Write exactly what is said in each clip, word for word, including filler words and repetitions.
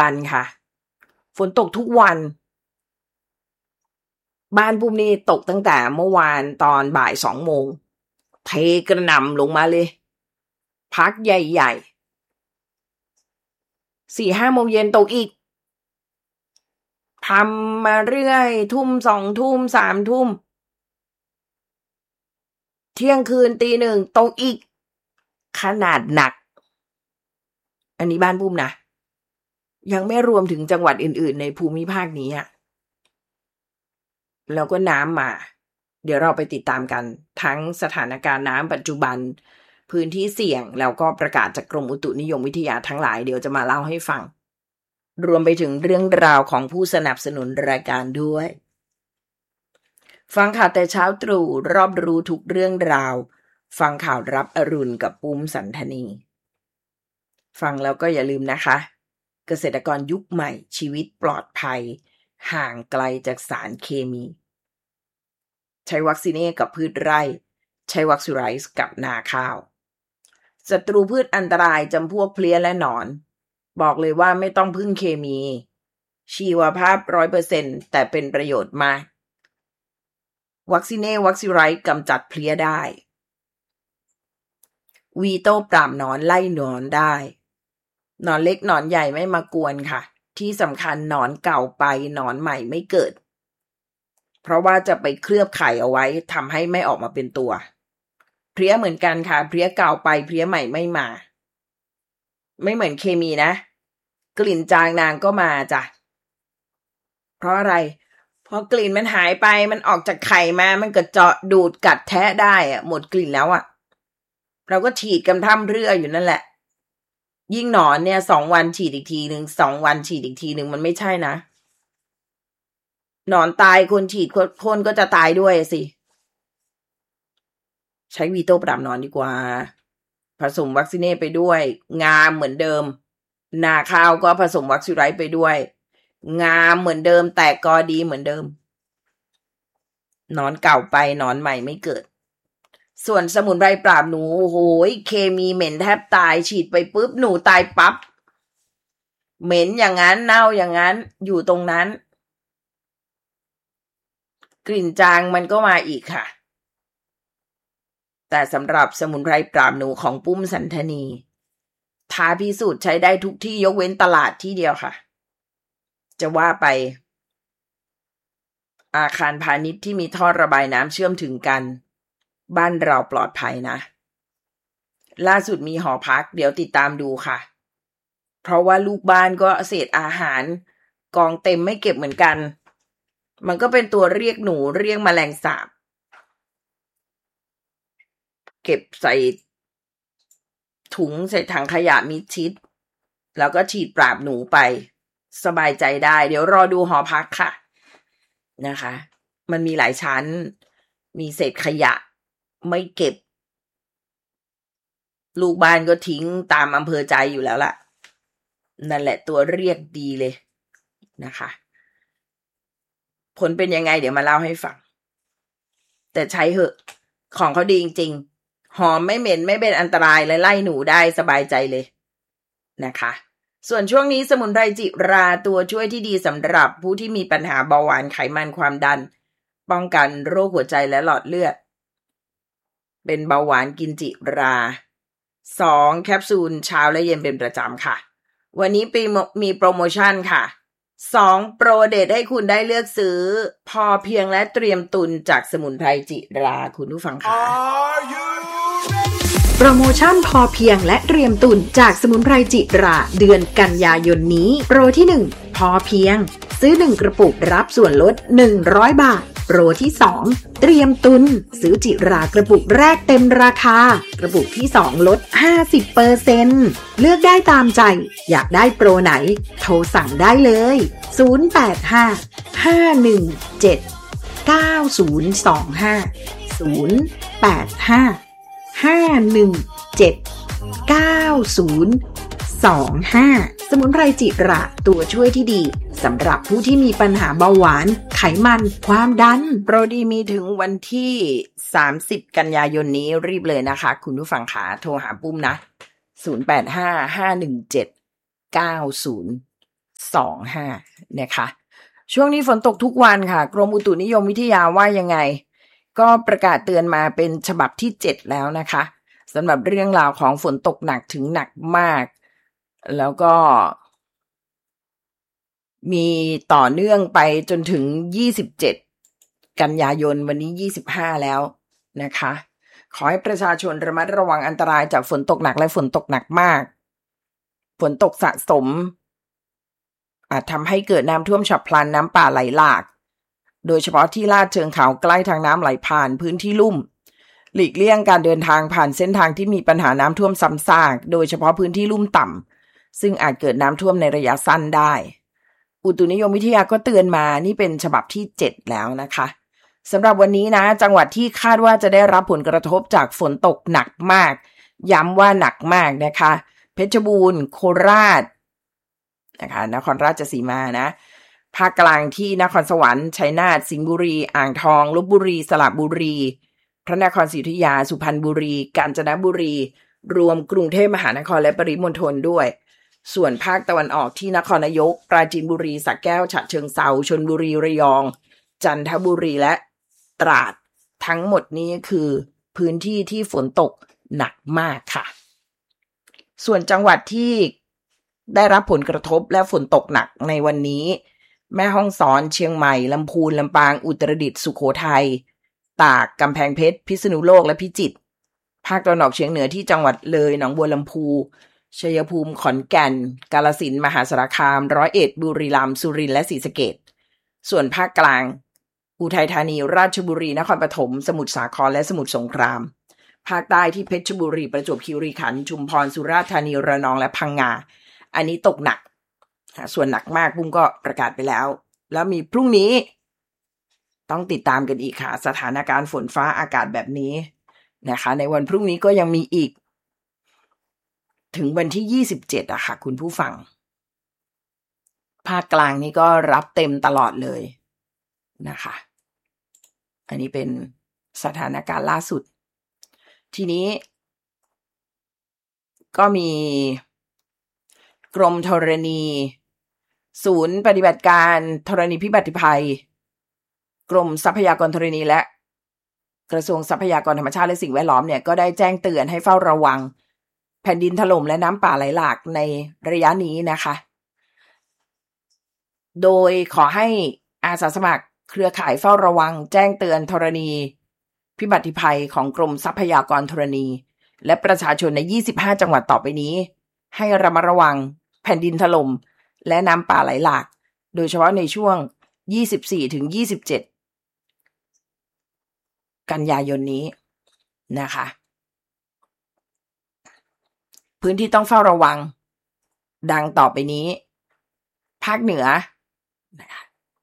วันค่ะฝนตกทุกวันบ้านปุ้มนี่ตกตั้งแต่เมื่อวานตอนบ่ายสองโมงเทกระหน่ำลงมาเลยพักใหญ่ๆสี่ห้าโมงเย็นตกอีกทำมาเรื่อยทุ่มสองทุ่มสามทุ่มเที่ยงคืนตีหนึ่งตกอีกขนาดหนักอันนี้บ้านปุ้มนะยังไม่รวมถึงจังหวัดอื่นๆในภูมิภาคนี้อ่ะแล้วก็น้ำมาเดี๋ยวเราไปติดตามกันทั้งสถานการณ์น้ำปัจจุบันพื้นที่เสี่ยงแล้วก็ประกาศจากกรมอุตุนิยมวิทยาทั้งหลายเดี๋ยวจะมาเล่าให้ฟังรวมไปถึงเรื่องราวของผู้สนับสนุนรายการด้วยฟังข่าวแต่เช้าตรู่รอบรู้ทุกเรื่องราวฟังข่าวรับอรุณกับปุ้มสันธนีฟังแล้วก็อย่าลืมนะคะเกษตรกรยุคใหม่ชีวิตปลอดภัยห่างไกลจากสารเคมีใช้วัคซีนกับพืชไร่ใช้วัคซีไรส์กับนาข้าวศัตรูพืชอันตรายจำพวกเพลี้ยและหนอนบอกเลยว่าไม่ต้องพึ่งเคมีชีวภาพ ร้อยเปอร์เซ็นต์ แต่เป็นประโยชน์มากวัคซีนวัคซีไรส์กำจัดเพลี้ยได้วีโต้ปราบหนอนไล่หนอนได้หนอนเล็กหนอนใหญ่ไม่มากวนค่ะที่สำคัญหนอนเก่าไปหนอนใหม่ไม่เกิดเพราะว่าจะไปเคลือบไข่เอาไว้ทำให้ไม่ออกมาเป็นตัวเพลี้ยเหมือนกันค่ะเพลี้ยเก่าไปเพลี้ยใหม่ไม่มาไม่เหมือนเคมีนะกลิ่นจางนางก็มาจ้ะเพราะอะไรพอกลิ่นมันหายไปมันออกจากไข่มามันก็เจาะดูดกัดแทะได้อะหมดกลิ่นแล้วอะเราก็ฉีดกันพร่ำเพรื่ออยู่นั่นแหละยิ่งหนอนเนี่ยสองวันฉีดอีกทีนึงสองวันฉีดอีกทีนึงมันไม่ใช่นะหนอนตายคนฉีดคนก็จะตายด้วยสิใช้วีโต้ปราบหนอนดีกว่าผสมวัคซีนไปด้วยงามเหมือนเดิมนาข้าวก็ผสมวัคซีนไรไปด้วยงามเหมือนเดิมแต่ก็ดีเหมือนเดิมหนอนเก่าไปหนอนใหม่ไม่เกิดส่วนสมุนไพรปราบหนูโอ้โหเคมีเหม็นแทบตายฉีดไปปุ๊บหนูตายปั๊บเหม็นอย่างนั้นเน่าอย่างนั้นอยู่ตรงนั้นกลิ่นจางมันก็มาอีกค่ะแต่สำหรับสมุนไพรปราบหนูของปุ้มสันธนีท้าพิสูจน์ใช้ได้ทุกที่ยกเว้นตลาดที่เดียวค่ะจะว่าไปอาคารพาณิชย์ที่มีท่อระบายน้ำเชื่อมถึงกันบ้านเราปลอดภัยนะล่าสุดมีหอพักเดี๋ยวติดตามดูค่ะเพราะว่าลูกบ้านก็เศษอาหารกองเต็มไม่เก็บเหมือนกันมันก็เป็นตัวเรียกหนูเรียกแมลงสาบเก็บใส่ถุงใส่ถังขยะมิดชิดแล้วก็ฉีดปราบหนูไปสบายใจได้เดี๋ยวรอดูหอพักค่ะนะคะมันมีหลายชั้นมีเศษขยะไม่เก็บลูกบ้านก็ทิ้งตามอำเภอใจอยู่แล้วล่ะนั่นแหละตัวเรียกดีเลยนะคะผลเป็นยังไงเดี๋ยวมาเล่าให้ฟังแต่ใช้เหอะของเขาดีจริงๆหอมไม่เหม็นไม่เป็นอันตรายและไล่หนูได้สบายใจเลยนะคะส่วนช่วงนี้สมุนไพรจิราตัวช่วยที่ดีสำหรับผู้ที่มีปัญหาเบาหวานไขมันความดันป้องกันโรคหัวใจและหลอดเลือดเป็นเบาหวานกินจิราสองแคปซูลเช้าและเย็นเป็นประจำค่ะวันนี้ปีมีโปรโมชั่นค่ะสองโปรเดทให้คุณได้เลือกซื้อพอเพียงและเตรียมตุนจากสมุนไพรจิราคุณผู้ฟังค่ะโปรโมชั่นพอเพียงและเตรียมตุนจากสมุนไพรจิราเดือนกันยายนนี้โปรที่หนึ่งพอเพียงซื้อหนึ่งกระปุกรับส่วนลดหนึ่งร้อยบาทโปรที่สองเตรียมตุนซื้อจิรากระปุกแรกเต็มราคากระปุกที่สองลด ห้าสิบเปอร์เซ็นต์ เลือกได้ตามใจอยากได้โปรไหนโทรสั่งได้เลยศูนย์ แปด ห้า ห้า หนึ่ง เจ็ด เก้า ศูนย์ สอง ห้า ศูนย์ แปด ห้า ห้า หนึ่ง เจ็ด เก้า ศูนย์ สอง ห้าสมุนไพรจิระตัวช่วยที่ดีสำหรับผู้ที่มีปัญหาเบาหวานไขมันความดันโปรดีมีถึงวันที่สามสิบกันยายนนี้รีบเลยนะคะคุณผู้ฟังขาโทรหาปุ้มนะศูนย์ แปด ห้า ห้า หนึ่ง เจ็ด เก้า ศูนย์สองจุดห้า นะคะช่วงนี้ฝนตกทุกวันค่ะกรมอุตุนิยมวิทยาว่ายังไงก็ประกาศเตือนมาเป็นฉบับที่เจ็ดแล้วนะคะสำหรับเรื่องราวของฝนตกหนักถึงหนักมากแล้วก็มีต่อเนื่องไปจนถึงยี่สิบเจ็ดกันยายนวันนี้ยี่สิบห้าแล้วนะคะขอให้ประชาชนระมัดระวังอันตรายจากฝนตกหนักและฝนตกหนักมากฝนตกสะสมอาจทำให้เกิดน้ำท่วมฉับพลันน้ำป่าไหลหลากโดยเฉพาะที่ลาดเชิงเขาใกล้ทางน้ำไหลผ่านพื้นที่ลุ่มหลีกเลี่ยงการเดินทางผ่านเส้นทางที่มีปัญหาน้ำท่วมซ้ำซากโดยเฉพาะพื้นที่ลุ่มต่ำซึ่งอาจเกิดน้ำท่วมในระยะสั้นได้อุตุนิยมวิทยาก็เตือนมานี่เป็นฉบับที่เจ็ดแล้วนะคะสำหรับวันนี้นะจังหวัดที่คาดว่าจะได้รับผลกระทบจากฝนตกหนักมากย้ำว่าหนักมากนะคะเพชรบูรณ์โคราชนะคะนครราชสีมานะภาคกลางที่นครสวรรค์ชัยนาทสิงห์บุรีอ่างทองลพบุรีสระบุรีพระนครศรีอยุธยาสุพรรณบุรีกาญจนบุรีรวมกรุงเทพมหานครและปริมณฑลด้วยส่วนภาคตะวันออกที่นครนายกปราจีนบุรีสระแก้วฉะเชิงเทราชลบุรีระยองจันทบุรีและตราดทั้งหมดนี้คือพื้นที่ที่ฝนตกหนักมากค่ะส่วนจังหวัดที่ได้รับผลกระทบและฝนตกหนักในวันนี้แม่ฮ่องสอนเชียงใหม่ลำพูนลำปางอุตรดิตถ์สุโขทัยตากกำแพงเพชรพิษณุโลกและพิจิตรภาคตะวันออกเฉียงเหนือที่จังหวัดเลยหนองบัวลำพูชัยภูมิขอนแก่นกาฬสินธุ์มหาสารคามร้อยเอ็ดบุรีรัมย์สุรินทร์และศรีสะเกษส่วนภาคกลางอุทัยธานีราชบุรีนครปฐมสมุทรสาครและสมุทรสงครามภาคใต้ที่เพชรบุรีประจวบคีรีขันธ์ชุมพรสุราษฎร์ธานีระนองและพังงาอันนี้ตกหนักส่วนหนักมากบุ้งก็ประกาศไปแล้วแล้วมีพรุ่งนี้ต้องติดตามกันอีกค่ะสถานการณ์ฝนฟ้าอากาศแบบนี้นะคะในวันพรุ่งนี้ก็ยังมีอีกถึงวันที่ยี่สิบเจ็ดอะค่ะคุณผู้ฟังภาคกลางนี่ก็รับเต็มตลอดเลยนะคะอันนี้เป็นสถานการณ์ล่าสุดทีนี้ก็มีกรมธรณีศูนย์ปฏิบัติการธรณีพิบัติภัยกรมทรัพยากรธรณีและกระทรวงทรัพยากรธรรมชาติและสิ่งแวดล้อมเนี่ยก็ได้แจ้งเตือนให้เฝ้าระวังแผ่นดินถล่มและน้ำป่าไหลหลากในระยะนี้นะคะโดยขอให้อาสาสมัครเครือข่ายเฝ้าระวังแจ้งเตือนธรณีพิบัติภัยของกรมทรัพยากรธรณีและประชาชนในยี่สิบห้าจังหวัดต่อไปนี้ให้ระมัดระวังแผ่นดินถล่มและน้ำป่าไหลหลากโดยเฉพาะในช่วงยี่สิบสี่ถึงยี่สิบเจ็ดกันยายนนี้นะคะพื้นที่ต้องเฝ้าระวังดังต่อไปนี้ภาคเหนือนะคะ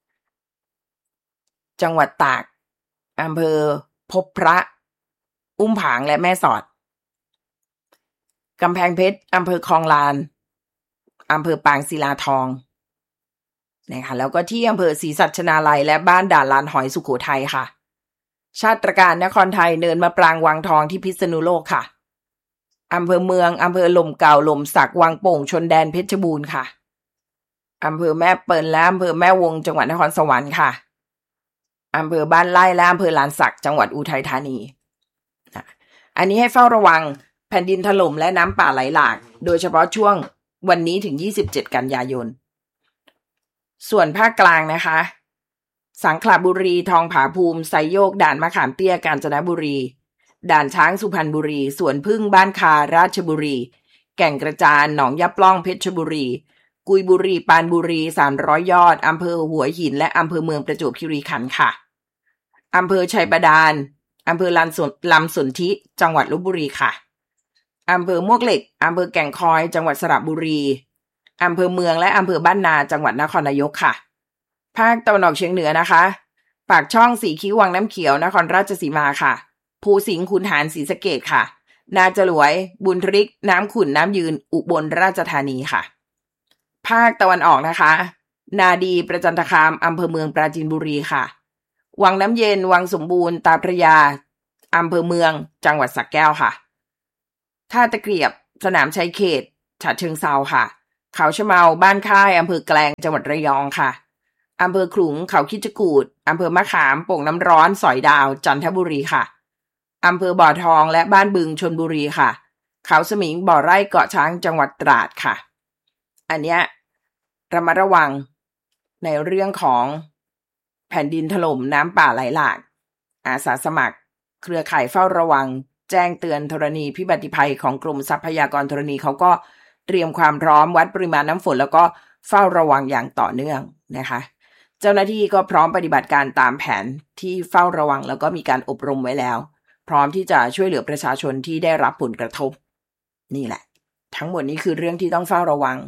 จังหวัดตากอำเภอพบพระอุ้มผางและแม่สอดกำแพงเพชรอำเภอคลองลานอำเภอปางศิลาทองนะคะแล้วก็ที่อำเภอศรีสัชนาลัยและบ้านด่านลานหอยสุโขทัยค่ะชาติการนครไทยเนินมะปรางวังทองที่พิษณุโลกค่ะอำเภอเมืองอำเภอลมเก่าลมสักวังโป่งชนแดนเพชรบูรณ์ค่ะอำเภอแม่เปิลและอำเภอแม่วงจังหวัดนครสวรรค์ค่ะอำเภอบ้านไร่และอำเภอลานสักจังหวัดอุทัยธานีอันนี้ให้เฝ้าระวังแผ่นดินถล่มและน้ำป่าไหลหลากโดยเฉพาะช่วงวันนี้ถึงยี่สิบเจ็ดกันยายนส่วนภาคกลางนะคะสังขละบุรีทองผาภูมิไซโยกด่านมะขามเตี้ยกาญจนบุรีด่านช้างสุพรรณบุรีสวนพึ่งบ้านคาราชบุรีแก่งกระจานหนองยะปล้องเพชรบุรีกุยบุรีปานบุรีสามร้อยยอดอำเภอหัวหินและอำเภอเมืองประจวบคีรีขันธ์ค่ะอำเภอชัยบาดาลอำเภอลำสนลำสนธิจังหวัดลพบุรีค่ะอำเภอมวกเหล็กอำเภอแก่งคอยจังหวัดสระบุรีอำเภอเมืองและอำเภอบ้านนาจังหวัดนครนายกค่ะภาคตะวันออกเฉียงเหนือนะคะปากช่องสีคิ้ววังน้ำเขียวนครราชสีมาค่ะภูสิงห์ขุนหารศรีสะเกษค่ะนาจรวยบุญทริกน้ำขุ่นน้ำยืนอุบลราชธานีค่ะภาคตะวันออกนะคะนาดีประจันตคามอำเภอเมืองปราจีนบุรีค่ะวังน้ำเย็นวังสมบูรณ์ตาพระยาอำเภอเมืองจังหวัดสระแก้วค่ะท่าตะเกียบสนามชัยเขตฉะเชิงเทราค่ะเขาชะเมาบ้านค่ายอำเภอแกลงจังหวัดระยองค่ะอำเภอขลุงเขาคิดจกูฏอำเภอมะขามโป่งน้ำร้อนสอยดาวจันทบุรีค่ะอำเภอบ่อทองและบ้านบึงชลบุรีค่ะเขาสมิงบ่อไร่เกาะช้างจังหวัดตราดค่ะอันเนี้ยระมัดระวังในเรื่องของแผ่นดินถล่มน้ำป่าไหลหลากอาสาสมัครเครือข่ายเฝ้าระวังแจ้งเตือนธรณีพิบัติภัยของกรมทรัพยากรธรณีเขาก็เตรียมความพร้อมวัดปริมาณน้ำฝนแล้วก็เฝ้าระวังอย่างต่อเนื่องนะคะเจ้าหน้าที่ก็พร้อมปฏิบัติการตามแผนที่เฝ้าระวังแล้วก็มีการอบรมไว้แล้วพร้อมที่จะช่วยเหลือประชาชนที่ได้รับผลกระทบนี่แหละทั้งหมดนี้คือเรื่องที่ต้องเฝ้าระวัง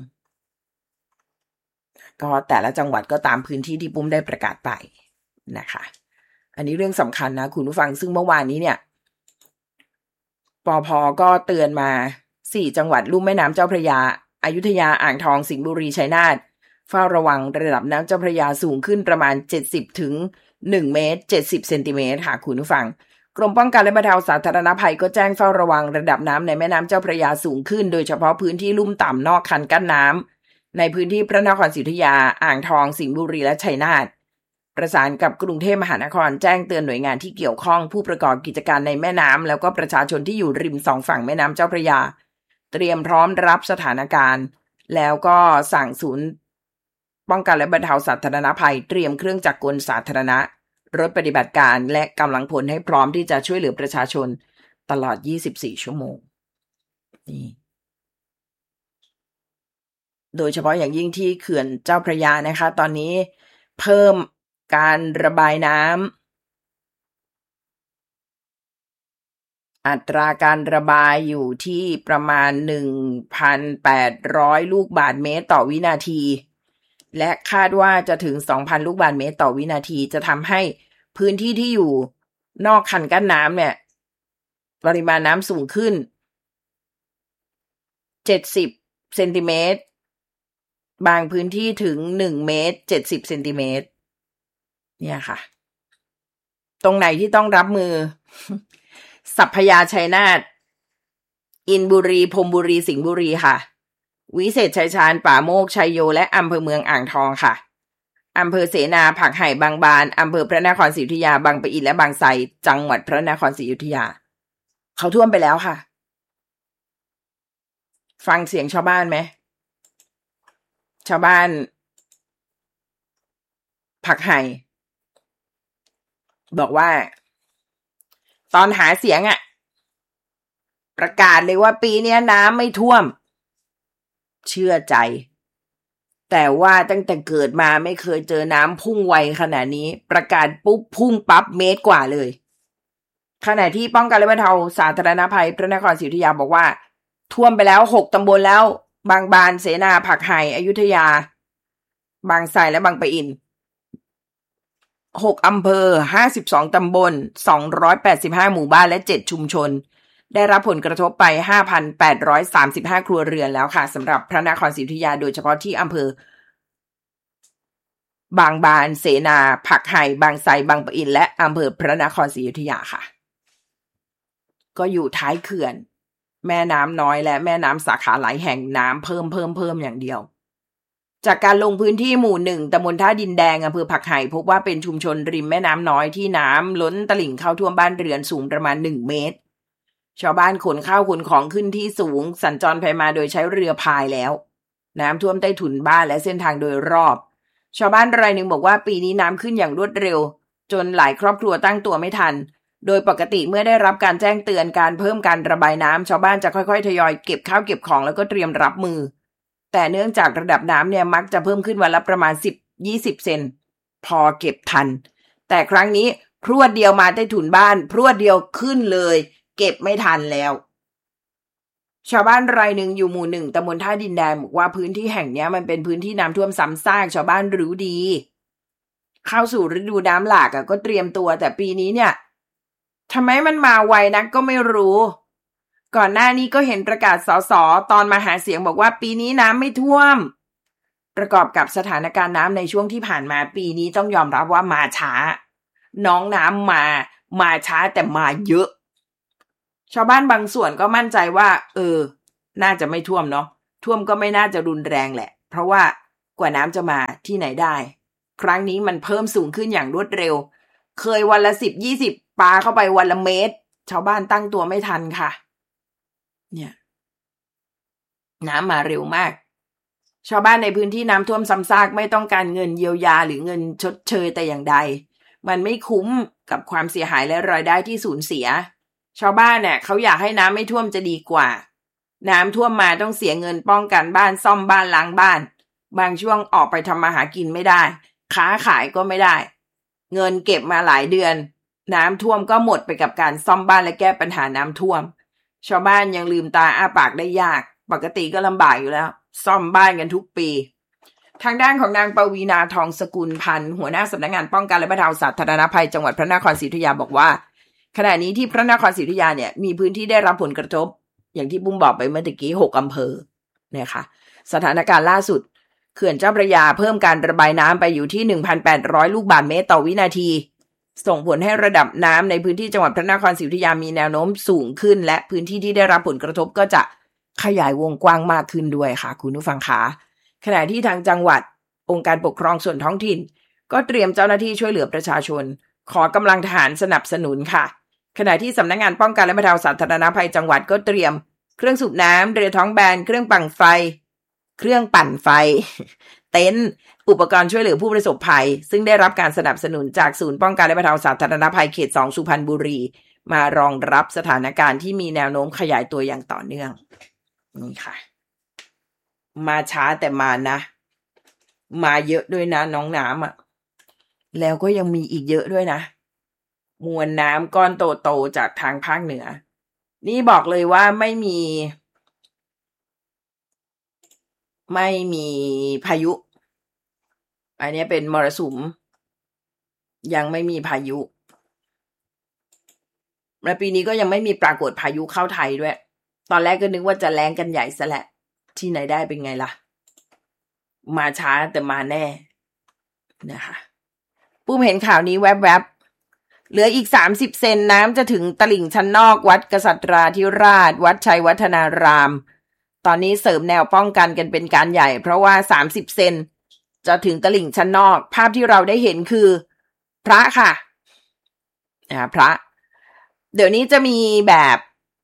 ก็แต่ละจังหวัดก็ตามพื้นที่ที่ปุ้มได้ประกาศไปนะคะอันนี้เรื่องสำคัญนะคุณผู้ฟังซึ่งเมื่อวานนี้เนี่ยปภ.ก็เตือนมาสี่จังหวัดลุ่มแม่น้ำเจ้าพระยาอยุธยาอ่างทองสิงห์บุรีชัยนาทเฝ้าระวังระดับน้ำเจ้าพระยาสูงขึ้นประมาณเจ็ดสิบถึงหนึ่งเมตรเจ็ดสิบเซนติเมตรค่ะคุณผู้ฟังกรมป้องกันและบรรเทาสาธารณภัยก็แจ้งเฝ้าระวังระดับน้ำในแม่น้ำเจ้าพระยาสูงขึ้นโดยเฉพาะพื้นที่ลุ่มต่ำนอกคันกั้นน้ำในพื้นที่พระนครศรีอยุธยาอ่างทองสิงห์บุรีและชัยนาทประสานกับกรุงเทพมหานครแจ้งเตือนหน่วยงานที่เกี่ยวข้องผู้ประกอบกิจการในแม่น้ำแล้วก็ประชาชนที่อยู่ริมสองฝั่งแม่น้ำเจ้าพระยาเตรียมพร้อมรับสถานการณ์แล้วก็สั่งศูนย์ป้องกันและบรรเทาสาธารณภัยเตรียมเครื่องจักรกลสาธารณะรถปฏิบัติการและกำลังพลให้พร้อมที่จะช่วยเหลือประชาชนตลอดยี่สิบสี่ชั่วโมงนี่โดยเฉพาะอย่างยิ่งที่เขื่อนเจ้าพระยานะคะตอนนี้เพิ่มการระบายน้ำอัตราการระบายอยู่ที่ประมาณ หนึ่งพันแปดร้อย ลูกบาศก์เมตรต่อวินาทีและคาดว่าจะถึง สองพัน ลูกบาศก์เมตรต่อวินาทีจะทำให้พื้นที่ที่อยู่นอกคันกั้นน้ำเนี่ยปริมาณน้ำสูงขึ้นเจ็ดสิบเซนติเมตรบางพื้นที่ถึงหนึ่งเมตรเจ็ดสิบเซนติเมตรเนี่ยค่ะตรงไหนที่ต้องรับมือ สัพพยาชัยนาทอินบุรีพรหมบุรีสิงห์บุรีค่ะวิเศษชัยชาญป่าโมกชัยโยและอำเภอเมืองอ่างทองค่ะอำเภอเสนาผักไห่บางบานอำเภอพระนครศรีอยุธยาบางปะอินและบางไทรจังหวัดพระนครศรีอยุธยาเขาท่วมไปแล้วค่ะฟังเสียงชาวบ้านไหมชาวบ้านผักไห่บอกว่าตอนหาเสียงอ่ะประกาศเลยว่าปีนี้น้ำไม่ท่วมเชื่อใจแต่ว่าตั้งแต่เกิดมาไม่เคยเจอน้ำพุ่งไวขนาดนี้ประกาศปุ๊บพุ่งปั๊บเมตรกว่าเลยขณะที่ป้องกันและบรรเทาสาธารณภัยพระนครศรีอยุธยาบอกว่าท่วมไปแล้วหกตำบลแล้วบางบานเสนาผักไห่อยุธยาบางไทรและบางปะอินหกอำเภอห้าสิบสองตำบลสองร้อยแปดสิบห้าหมู่บ้านและเจ็ดชุมชนได้รับผลกระทบไป ห้าพันแปดร้อยสามสิบห้า ครัวเรือนแล้วค่ะสำหรับพระนครศรีอยุธยาโดยเฉพาะที่อำเภอบางบานเสนาผักไห่บางไทรบางปะอินและอำเภอพระนครศรีอยุธยาค่ะก็อยู่ท้ายเขื่อนแม่น้ำน้อยและแม่น้ำสาขาหลายแห่งน้ำเพิ่มเพิ่มเพิ่มอย่างเดียวจากการลงพื้นที่หมู่หนึ่งตำบลท่าดินแดงอำเภอผักไห่พบว่าเป็นชุมชนริมแม่น้ำน้อยที่น้ำล้นตลิ่งเข้าท่วมบ้านเรือนสูงประมาณหนึ่งเมตรชาวบ้านขนข้าวขนของขึ้นที่สูงสัญจรไปมาโดยใช้เรือพายแล้วน้ำท่วมใต้ถุนบ้านและเส้นทางโดยรอบชาวบ้านรายหนึ่งบอกว่าปีนี้น้ำขึ้นอย่างรวดเร็วจนหลายครอบครัวตั้งตัวไม่ทันโดยปกติเมื่อได้รับการแจ้งเตือนการเพิ่มการระบายน้ำชาวบ้านจะค่อยๆทยอยเก็บข้าวเก็บของแล้วก็เตรียมรับมือแต่เนื่องจากระดับน้ำเนี่ยมักจะเพิ่มขึ้นวันละประมาณ สิบถึงยี่สิบ เซนพอเก็บทันแต่ครั้งนี้พรวดเดียวมาใต้ถุนบ้านพรวดเดียวขึ้นเลยเก็บไม่ทันแล้วชาวบ้านรายหนึ่งอยู่หมู่หนึ่งตำบลท่าดินแดงบอกว่าพื้นที่แห่งนี้มันเป็นพื้นที่น้ำท่วมซ้ำซากชาวบ้านรู้ดีเข้าสู่ฤดูน้ำหลากก็เตรียมตัวแต่ปีนี้เนี่ยทำไมมันมาไวนักก็ไม่รู้ก่อนหน้านี้ก็เห็นประกาศสสตอนมาหาเสียงบอกว่าปีนี้น้ำไม่ท่วมประกอบกับสถานการณ์น้ำในช่วงที่ผ่านมาปีนี้ต้องยอมรับว่ามาช้าน้องน้ำมามาช้าแต่มาเยอะชาวบ้านบางส่วนก็มั่นใจว่าเออน่าจะไม่ท่วมเนาะท่วมก็ไม่น่าจะรุนแรงแหละเพราะว่ากว่าน้ำจะมาที่ไหนได้ครั้งนี้มันเพิ่มสูงขึ้นอย่างรวดเร็วเคยวันละสิบ ยี่สิบปาเข้าไปวันละเมตรชาวบ้านตั้งตัวไม่ทันค่ะเนี่ยน้ำมาเร็วมากชาวบ้านในพื้นที่น้ำท่วมซ้ำซากไม่ต้องการเงินเยียวยาหรือเงินชดเชยแต่อย่างใดมันไม่คุ้มกับความเสียหายและรายได้ที่สูญเสียชาวบ้านเนี่ยเขาอยากให้น้ำไม่ท่วมจะดีกว่าน้ำท่วมมาต้องเสียเงินป้องกันบ้านซ่อมบ้านล้างบ้านบางช่วงออกไปทำมาหากินไม่ได้ค้าขายก็ไม่ได้เงินเก็บมาหลายเดือนน้ำท่วมก็หมดไปกับการซ่อมบ้านและแก้ปัญหาน้ำท่วมชาวบ้านยังลืมตาอ้าปากได้ยากปกติก็ลำบากอยู่แล้วซ่อมบ้านกันทุกปีทางด้านของนางปวีณาทองสกุลพันธ์หัวหน้าสำนักงานป้องกันและบรรเทาสาธารณภัยจังหวัดพระนครศรีอยุธยาบอกว่าขณะนี้ที่พระนครศรีอยุธยาเนี่ยมีพื้นที่ได้รับผลกระทบอย่างที่บุ้มบอกไปเมื่อกี้หกอำเภอเนี่ยค่ะสถานการณ์ล่าสุดเขื่อนเจ้าพระยาเพิ่มการระบายน้ำไปอยู่ที่ หนึ่งพันแปดร้อย ลูกบาศก์เมตรต่อวินาทีส่งผลให้ระดับน้ำในพื้นที่จังหวัดพระนครศรีอยุธยามีแนวโน้มสูงขึ้นและพื้นที่ที่ได้รับผลกระทบก็จะขยายวงกว้างมากขึ้นด้วยค่ะคุณผู้ฟังคะขณะที่ทางจังหวัดองค์การปกครองส่วนท้องถิ่นก็เตรียมเจ้าหน้าที่ช่วยเหลือประชาชนขอกำลังทหารสนับสนุนค่ะขณะที่สำนักงานป้องกันและบรรเทาสาธารณภัยจังหวัดก็เตรียมเครื่องสูบน้ำเรือท้องแบนเครื่องปั่นไฟเครื่องปั่นไฟ เต็นท์อุปกรณ์ช่วยเหลือผู้ประสบภัยซึ่งได้รับการสนับสนุนจากศูนย์ป้องกันและบรรเทาสาธารณภัยเขตสองสุพรรณบุรีมารองรับสถานการณ์ที่มีแนวโน้มขยายตัวอย่างต่อเนื่องนี่ค่ะมาช้าแต่มานะมาเยอะด้วยนะน้องน้ำอ่ะแล้วก็ยังมีอีกเยอะด้วยนะมวลน้ำก้อนโตๆจากทางภาคเหนือนี่บอกเลยว่าไม่มีไม่มีพายุอันนี้เป็นมรสุมยังไม่มีพายุและปีนี้ก็ยังไม่มีปรากฏพายุเข้าไทยด้วยตอนแรกก็นึกว่าจะแล้งกันใหญ่ซะแหละที่ไหนได้เป็นไงล่ะมาช้าแต่มาแน่นะคะปุ้มเห็นข่าวนี้แวบๆเหลืออีกสามสิบเซนน้ำจะถึงตลิ่งชั้นนอกวัดกษัตราธิราชวัดชัยวัฒนารามตอนนี้เสริมแนวป้องกันกันเป็นการใหญ่เพราะว่าสามสิบเซนจะถึงตลิ่งชั้นนอกภาพที่เราได้เห็นคือพระค่ะอ่าพระเดี๋ยวนี้จะมีแบบ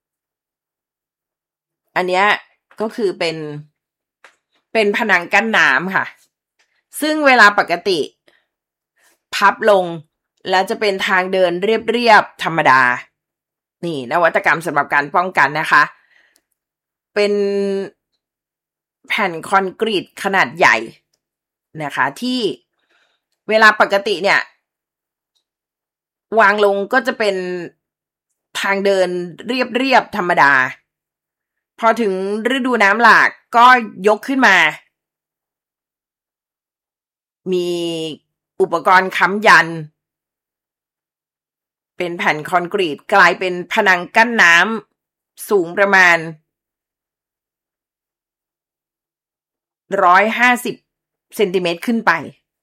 อันเนี้ยก็คือเป็นเป็นผนังกั้นน้ำค่ะซึ่งเวลาปกติพับลงแล้วจะเป็นทางเดินเรียบๆธรรมดานี่นวัตกรรมสำหรับการป้องกันนะคะเป็นแผ่นคอนกรีตขนาดใหญ่นะคะที่เวลาปกติเนี่ยวางลงก็จะเป็นทางเดินเรียบๆธรรมดาพอถึงฤดูน้ำหลากก็ยกขึ้นมามีอุปกรณ์ค้ำยันเป็นแผ่นคอนกรีตกลายเป็นผนังกั้นน้ำสูงประมาณหนึ่งร้อยห้าสิบเซนติเมตรขึ้นไป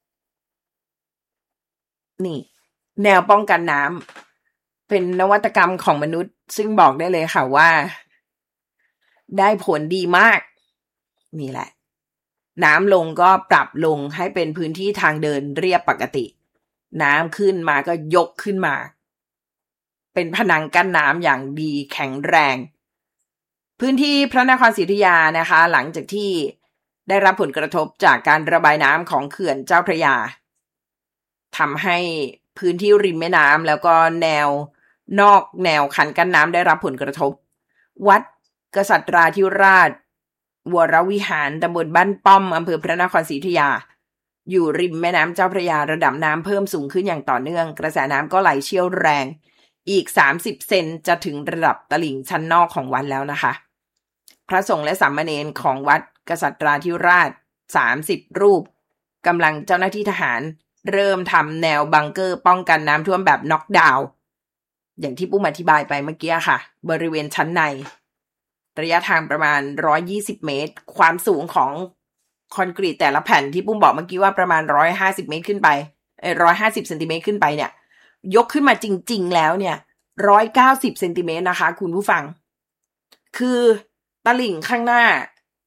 นี่แนวป้องกันน้ำเป็นนวัตกรรมของมนุษย์ซึ่งบอกได้เลยค่ะว่าได้ผลดีมากนี่แหละน้ำลงก็ปรับลงให้เป็นพื้นที่ทางเดินเรียบปกติน้ำขึ้นมาก็ยกขึ้นมาเป็นผนังกั้นน้ำอย่างดีแข็งแรงพื้นที่พระนครศรีอยุธยานะคะหลังจากที่ได้รับผลกระทบจากการระบายน้ำของเขื่อนเจ้าพระยาทำให้พื้นที่ริมแม่น้ำแล้วก็แนวนอกแนวคันกั้นน้ำได้รับผลกระทบวัดกษัตราธิราชวรวิหารตำบลบ้านป้อมอำเภอพระนครศรีอยุธยาอยู่ริมแม่น้ำเจ้าพระยาระดับน้ำเพิ่มสูงขึ้นอย่างต่อเนื่องกระแสน้ำก็ไหลเชี่ยวแรงอีกสามสิบเซนจะถึงระดับตลิ่งชั้นนอกของวัดแล้วนะคะพระสงฆ์และสามเณรของวัดกษัตราธิราชสามสิบรูปกำลังเจ้าหน้าที่ทหารเริ่มทำแนวบังเกอร์ป้องกันน้ำท่วมแบบน็อกดาวน์อย่างที่ปุ้มอธิบายไปเมื่อกี้ค่ะบริเวณชั้นในระยะทางประมาณหนึ่งร้อยยี่สิบเมตรความสูงของคอนกรีตแต่ละแผ่นที่ปุ้มบอกเมื่อกี้ว่าประมาณหนึ่งร้อยห้าสิบเมตรขึ้นไปเอ่อหนึ่งร้อยห้าสิบเซนติเมตรขึ้นไปเนี่ยยกขึ้นมาจริงๆแล้วเนี่ยหนึ่งร้อยเก้าสิบเซนติเมตรนะคะคุณผู้ฟังคือตลิ่งข้างหน้า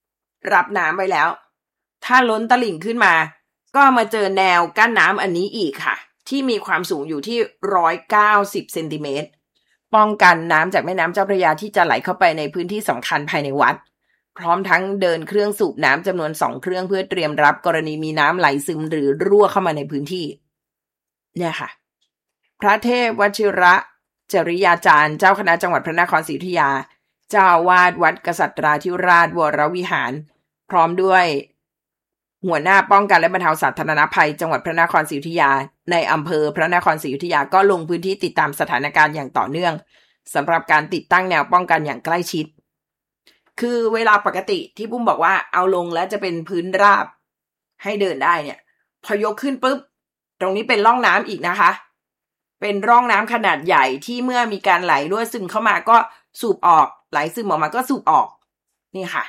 รับน้ำไว้แล้วถ้าล้นตลิ่งขึ้นมาก็มาเจอแนวกั้นน้ำอันนี้อีกค่ะที่มีความสูงอยู่ที่หนึ่งร้อยเก้าสิบเซนติเมตรป้องกันน้ำจากแม่น้ำเจ้าพระยาที่จะไหลเข้าไปในพื้นที่สำคัญภายในวัดพร้อมทั้งเดินเครื่องสูบน้ำจำนวนสองเครื่องเพื่อเตรียมรับกรณีมีน้ำไหลซึมหรือรั่วเข้ามาในพื้นที่เนี่ยค่ะพระเทพวชิระจริยาจารย์เจ้าคณะจังหวัดพระนครศรีอยุธยาเจ้าอาวาสวัดกษัตราธิราชวรวิหารพร้อมด้วยหัวหน้าป้องกันและบรรเทาสาธารณภัยจังหวัดพระนครศรีอยุธยาในอำเภอพระนครศรีอยุธยาก็ลงพื้นที่ติดตามสถานการณ์อย่างต่อเนื่องสำหรับการติดตั้งแนวป้องกันอย่างใกล้ชิดคือเวลาปกติที่ปุ้มบอกว่าเอาลงแล้วจะเป็นพื้นราบให้เดินได้เนี่ยพอยกขึ้นปุ๊บตรงนี้เป็นร่องน้ำอีกนะคะเป็นร่องน้ำขนาดใหญ่ที่เมื่อมีการไหลรั่วซึมเข้ามาก็สูบออกไหลซึมออกมาก็สูบออกนี่ค่ะ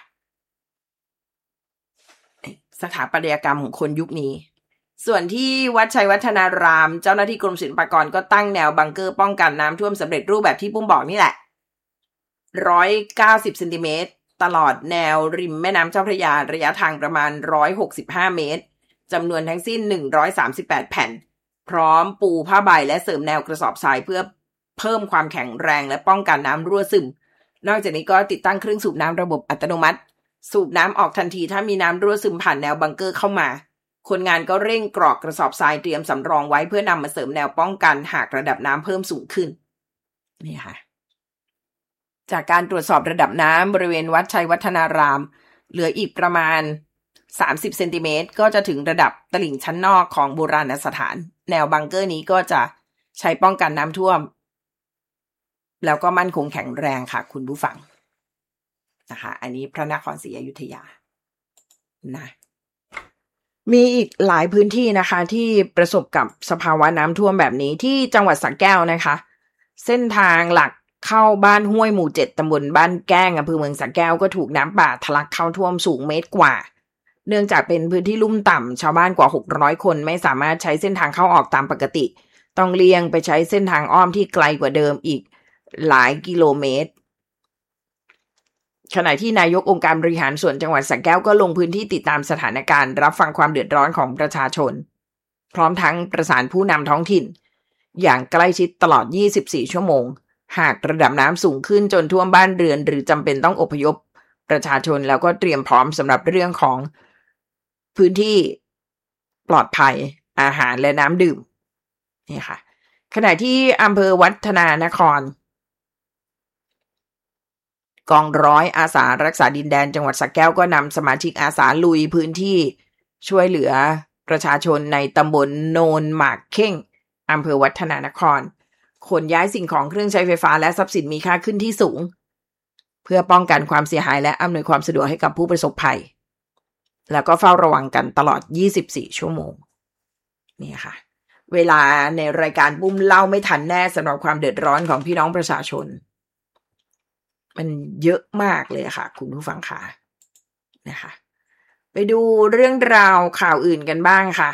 สถาปัตยกรรมของคนยุคนี้ส่วนที่วัดชัยวัฒนารามเจ้าหน้าที่กรมศิลปากรก็ตั้งแนวบังเกอร์ป้องกันน้ำท่วมสำเร็จรูปแบบที่ปุ้มบอกนี่แหละหนึ่งร้อยเก้าสิบเซนติเมตรตลอดแนวริมแม่น้ำเจ้าพระยาระยะทางประมาณหนึ่งร้อยหกสิบห้าเมตรจำนวนทั้งสิ้นหนึ่งร้อยสามสิบแปดแผ่นพร้อมปูผ้าใบและเสริมแนวกระสอบทรายเพื่อเพิ่มความแข็งแรงและป้องกันน้ำรั่วซึมนอกจากนี้ก็ติดตั้งเครื่องสูบน้ำระบบอัตโนมัติสูบน้ำออกทันทีถ้ามีน้ำรั่วซึมผ่านแนวบังเกอร์เข้ามาคนงานก็เร่งกรอกกระสอบทรายเตรียมสำรองไว้เพื่อนำมาเสริมแนวป้องกันหากระดับน้ำเพิ่มสูงขึ้นนี่ค่ะจากการตรวจสอบระดับน้ำบริเวณวัดชัยวัฒนารามเหลืออีกประมาณสามสิบเซนติเมตรก็จะถึงระดับตลิ่งชั้นนอกของโบราณสถานแนวบังเกอร์นี้ก็จะใช้ป้องกันน้ำท่วมแล้วก็มั่นคงแข็งแรงค่ะคุณผู้ฟังนะคะอันนี้พระนครศรีอยุธยานะมีอีกหลายพื้นที่นะคะที่ประสบกับสภาวะน้ำท่วมแบบนี้ที่จังหวัดสระแก้วนะคะเส้นทางหลักเข้าบ้านห้วยหมู่เจ็ดตำบลบ้านแก้งอำเภอเมืองสระแก้วก็ถูกน้ำป่าทะลักเข้าท่วมสูงเมตรกว่าเนื่องจากเป็นพื้นที่ลุ่มต่ำชาวบ้านกว่าหกร้อยคนไม่สามารถใช้เส้นทางเข้าออกตามปกติต้องเลี่ยงไปใช้เส้นทางอ้อมที่ไกลกว่าเดิมอีกหลายกิโลเมตรขณะที่นายกองค์การบริหารส่วนจังหวัดสระแก้วก็ลงพื้นที่ติดตามสถานการณ์รับฟังความเดือดร้อนของประชาชนพร้อมทั้งประสานผู้นำท้องถิ่นอย่างใกล้ชิดตลอดยี่สิบสี่ชั่วโมงหากระดับน้ำสูงขึ้นจนท่วมบ้านเรือนหรือจำเป็นต้องอพยพประชาชนแล้วก็เตรียมพร้อมสำหรับเรื่องของพื้นที่ปลอดภัยอาหารและน้ำดื่มนี่ค่ะขณะที่อำเภอวัฒนานครกองร้อยอาสารักษาดินแดนจังหวัดสระแก้วก็นำสมาชิกอาสาลุยพื้นที่ช่วยเหลือประชาชนในตำบลโนนหมากเข่งอำเภอวัฒนานครขนย้ายสิ่งของเครื่องใช้ไฟฟ้าและทรัพย์สินมีค่าขึ้นที่สูงเพื่อป้องกันความเสียหายและอำนวยความสะดวกให้กับผู้ประสบภัยแล้วก็เฝ้าระวังกันตลอดยี่สิบสี่ชั่วโมงนี่ค่ะเวลาในรายการปุ้มเล่าไม่ทันแน่สำหรับความเดือดร้อนของพี่น้องประชาชนมันเยอะมากเลยค่ะคุณผู้ฟังค่ะนะคะไปดูเรื่องราวข่าวอื่นกันบ้างค่ะ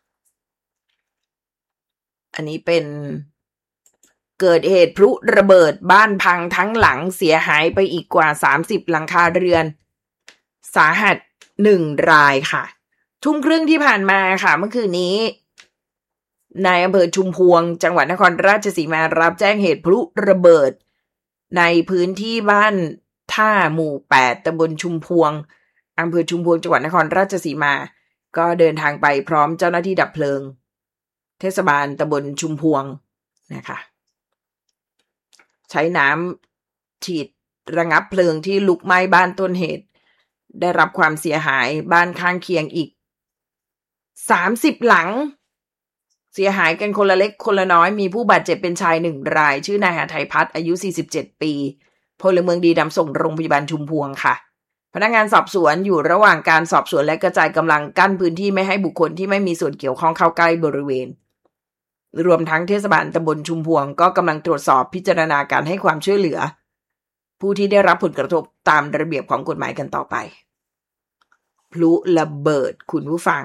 อันนี้เป็นเกิดเหตุพลุระเบิดบ้านพังทั้งหลังเสียหายไปอีกกว่าสามสิบหลังคาเรือนสาหัสหนึ่งรายค่ะทุ่มครึ่งที่ผ่านมาค่ะเมื่อคืนนี้นายอำเภอชุมพวงจังหวัดนครราชสีมารับแจ้งเหตุพลุระเบิดในพื้นที่บ้านท่าหมู่แปดตำบลชุมพวงอำเภอชุมพวงจังหวัดนครราชสีมาก็เดินทางไปพร้อมเจ้าหน้าที่ดับเพลิงเทศบาลตำบลชุมพวงนะคะใช้น้ำฉีดระงับเพลิงที่ลุกไหม้บ้านต้นเหตุได้รับความเสียหายบ้านข้างเคียงอีกสามสิบหลังเสียหายกันคนละเล็กคนละน้อยมีผู้บาดเจ็บเป็นชายหนึ่งรายชื่อนายหทัยพัฒน์อายุสี่สิบเจ็ดปีพลเมืองดีนำส่งโรงพยาบาลชุมพวงค่ะพนักงานสอบสวนอยู่ระหว่างการสอบสวนและกระจายกำลังกั้นพื้นที่ไม่ให้บุคคลที่ไม่มีส่วนเกี่ยวข้องเข้าใกล้บริเวณรวมทั้งเทศบาลตำบลชุมพวงก็กำลังตรวจสอบพิจารณาการให้ความช่วยเหลือผู้ที่ได้รับผลกระทบตามระเบียบของกฎหมายกันต่อไปพลุระเบิดคุณผู้ฟัง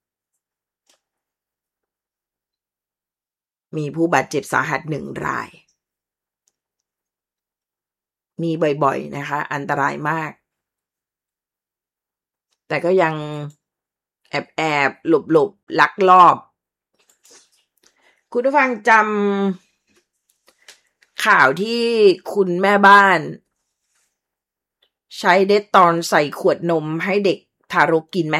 มีผู้บาดเจ็บสาหัสหนึ่งรายมีบ่อยๆนะคะอันตรายมากแต่ก็ยังแอบแอบหลบหลบลักลอบคุณผู้ฟังจำข่าวที่คุณแม่บ้านใช้เดตตอนใส่ขวดนมให้เด็กทารกกินไหม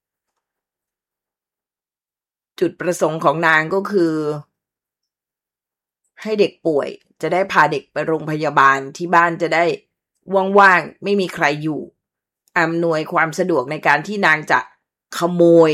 จุดประสงค์ของนางก็คือให้เด็กป่วยจะได้พาเด็กไปโรงพยาบาลที่บ้านจะได้ว่างๆไม่มีใครอยู่อำนวยความสะดวกในการที่นางจะขโมย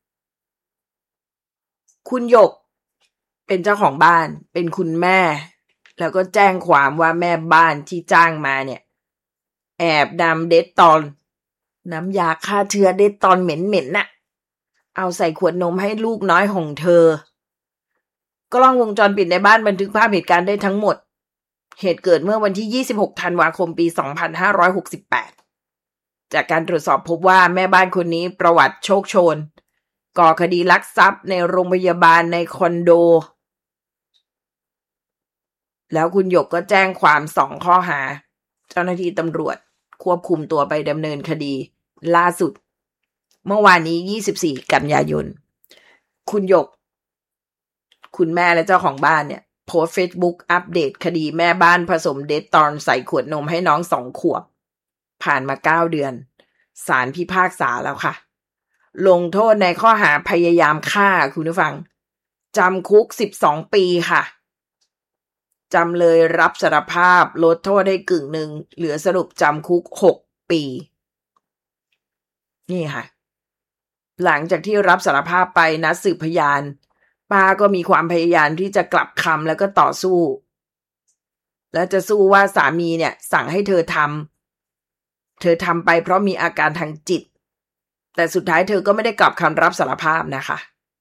คุณหยกเป็นเจ้าของบ้านเป็นคุณแม่แล้วก็แจ้งความว่าแม่บ้านที่จ้างมาเนี่ยแอบนำเดตตอนน้ำยาฆ่าเชื้อเดตตอนเหม็นๆน่ะเอาใส่ขวดนมให้ลูกน้อยของเธอกล้องวงจรปิดในบ้านบันทึกภาพเหตุการณ์ได้ทั้งหมดเหตุเกิดเมื่อวันที่ยี่สิบหกธันวาคมปีสองพันห้าร้อยหกสิบแปดจากการตรวจสอบพบว่าแม่บ้านคนนี้ประวัติโชคโชนก่อคดีลักทรัพย์ในโรงพยาบาลในคอนโดแล้วคุณหยกก็แจ้งความสองข้อหาเจ้าหน้าที่ตำรวจควบคุมตัวไปดำเนินคดีล่าสุดเมื่อวานนี้ยี่สิบสี่กันยายนคุณหยกคุณแม่และเจ้าของบ้านเนี่ยโพสต์ Facebook อัปเดตคดีแม่บ้านผสมเดตตอนใส่ขวดนมให้น้องสองขวบผ่านมาเก้าเดือนศาลพิพากษาแล้วค่ะลงโทษในข้อหาพยายามฆ่าคุณผู้ฟังจำคุกสิบสองปีค่ะจำเลยรับสารภาพลดโทษให้กึ่งหนึ่งเหลือสรุปจำคุกหกปีนี่ค่ะหลังจากที่รับสารภาพไปนัดสืบพยานป้าก็มีความพยายามที่จะกลับคำแล้วก็ต่อสู้และจะสู้ว่าสามีเนี่ยสั่งให้เธอทำเธอทำไปเพราะมีอาการทางจิตแต่สุดท้ายเธอก็ไม่ได้กลับคำรับสารภาพนะคะ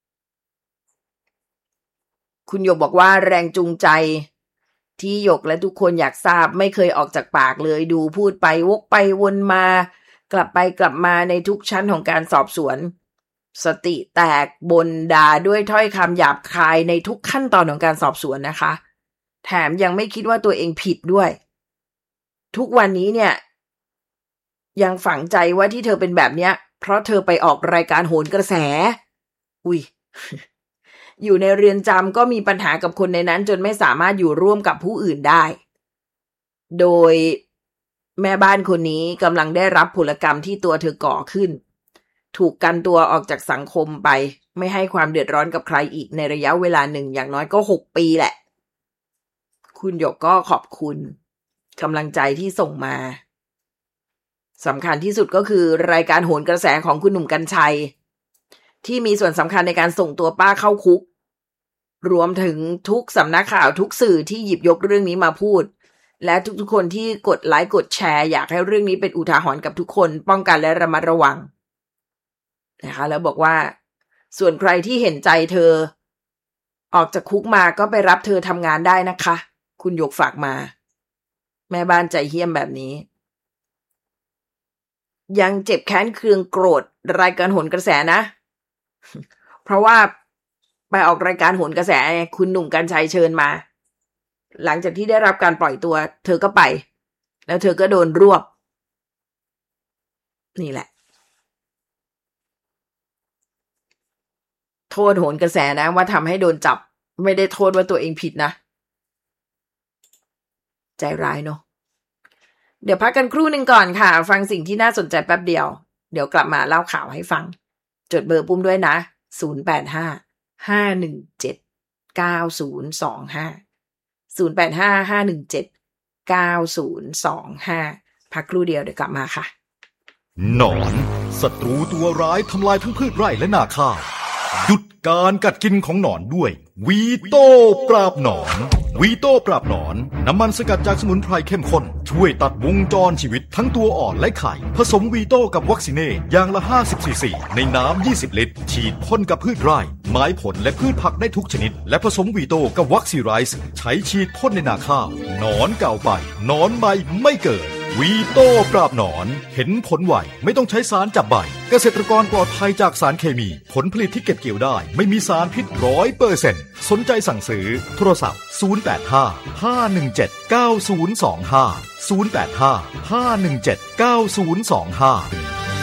คุณหยกบอกว่าแรงจูงใจที่หยกและทุกคนอยากทราบไม่เคยออกจากปากเลยดูพูดไปวกไปวนมากลับไปกลับมาในทุกชั้นของการสอบสวนสติแตกบ่นด่าด้วยถ้อยคำหยาบคายในทุกขั้นตอนของการสอบสวนนะคะแถมยังไม่คิดว่าตัวเองผิดด้วยทุกวันนี้เนี่ยยังฝังใจว่าที่เธอเป็นแบบเนี้ยเพราะเธอไปออกรายการโหนกระแสอุ้ย อยู่ในเรือนจำก็มีปัญหากับคนในนั้นจนไม่สามารถอยู่ร่วมกับผู้อื่นได้โดยแม่บ้านคนนี้กำลังได้รับผลกรรมที่ตัวเธอก่อขึ้นถูกกันตัวออกจากสังคมไปไม่ให้ความเดือดร้อนกับใครอีกในระยะเวลาหนึ่งอย่างน้อยก็หกปีแหละคุณหยกก็ขอบคุณกำลังใจที่ส่งมาสำคัญที่สุดก็คือรายการโหนกระแสของคุณหนุ่มกรรชัยที่มีส่วนสำคัญในการส่งตัวป้าเข้าคุกรวมถึงทุกสำนักข่าวทุกสื่อที่หยิบยกเรื่องนี้มาพูดและทุกๆคนที่กดไลค์กดแชร์อยากให้เรื่องนี้เป็นอุทาหรณ์กับทุกคนป้องกันและระมัดระวังนะคะแล้วบอกว่าส่วนใครที่เห็นใจเธอออกจากคุกมาก็ไปรับเธอทำงานได้นะคะคุณหยกฝากมาแม่บ้านใจเหี้ยมแบบนี้ยังเจ็บแค้นเคืองโกรธรายการโหนกระแสนะเพราะว่าไปออกรายการโหนกระแสคุณหนุ่มกรรชัยเชิญมาหลังจากที่ได้รับการปล่อยตัวเธอก็ไปแล้วเธอก็โดนรวบนี่แหละโทษโหนกระแสนะว่าทำให้โดนจับไม่ได้โทษว่าตัวเองผิดนะใจร้ายเนาะเดี๋ยวพักกันครู่หนึ่งก่อนค่ะฟังสิ่งที่น่าสนใจแป๊บเดียวเดี๋ยวกลับมาเล่าข่าวให้ฟังจดเบอร์ปุ้มด้วยนะศูนย์ แปด ห้า ห้า หนึ่ง เจ็ด เก้า ศูนย์ สอง ห้า ศูนย์ แปด ห้า ห้า หนึ่ง เจ็ด เก้า ศูนย์ สอง ห้าพักครู่เดียวเดี๋ยวกลับมาค่ะหนอนศัตรูตัวร้ายทำลายทั้งพืชไร่และนาข้าวหยุดการกัดกินของหนอนด้วยวีโต้ปราบหนอนวีโต้ปราบหนอนน้ำมันสกัดจากสมุนไพรเข้มข้นช่วยตัดวงจรชีวิตทั้งตัวอ่อนและไข่ผสมวีโต้กับวัคซีเน่อย่างละห้าสิบซีซีในน้ำยี่สิบลิตรฉีดพ่นกับพืชไร่ไม้ผลและพืชผักได้ทุกชนิดและผสมวีโต้กับวัคซีไรส์ใช้ฉีดพ่นในนาข้าวหนอนเก่าไปหนอนใหม่ไม่เกิดวีโต้ปราบหนอนเห็นผลไวไม่ต้องใช้สารจับใบเกษตรกรปลอดภัยจากสารเคมีผลผลิตที่เก็บเกี่ยวได้ไม่มีสารพิษ ร้อยเปอร์เซ็นต์ สนใจสั่งซื้อโทรศัพท์ศูนย์ แปด ห้า ห้า หนึ่ง เจ็ด เก้า ศูนย์ สอง ห้า ศูนย์ แปด ห้า ห้า หนึ่ง เจ็ด เก้า ศูนย์ สอง ห้า